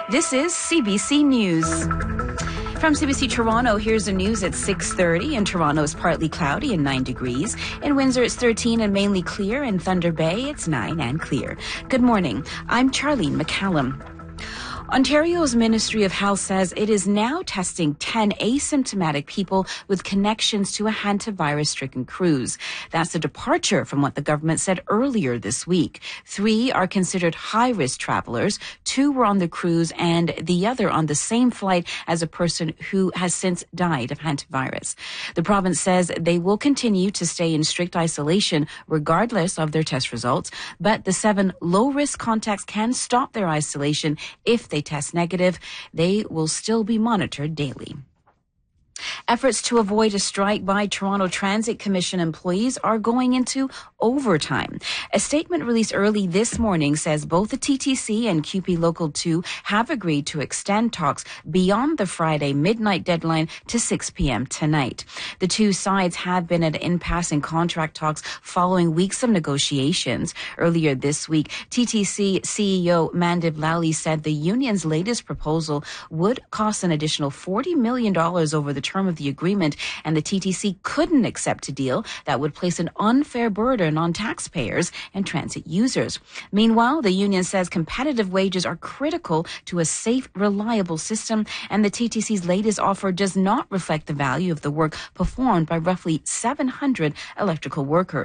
This is CBC News. From CBC Toronto, here's the news at 6:30. In Toronto, it's partly cloudy and 9 degrees. In Windsor, it's 13 and mainly clear. In Thunder Bay, it's 9 and clear. Good morning. I'm Charlene McCallum. Ontario's Ministry of Health says it is now testing 10 asymptomatic people with connections to a hantavirus-stricken cruise. That's a departure from what the government said earlier this week. 3 are considered high-risk travelers. 2 were on the cruise and the other on the same flight as a person who has since died of hantavirus. The province says they will continue to stay in strict isolation regardless of their test results, but the 7 low-risk contacts can stop their isolation if they test negative. They will still be monitored daily. Efforts to avoid a strike by Toronto Transit Commission employees are going into overtime. A statement released early this morning says both the TTC and QP Local 2 have agreed to extend talks beyond the Friday midnight deadline to 6 p.m. tonight. The two sides have been at an impasse in contract talks following weeks of negotiations. Earlier this week, TTC CEO Mandip Lally said the union's latest proposal would cost an additional $40 million over the term of the agreement, and the TTC couldn't accept a deal that would place an unfair burden on taxpayers and transit users. Meanwhile, the union says competitive wages are critical to a safe, reliable system, and the TTC's latest offer does not reflect the value of the work performed by roughly 700 electrical workers.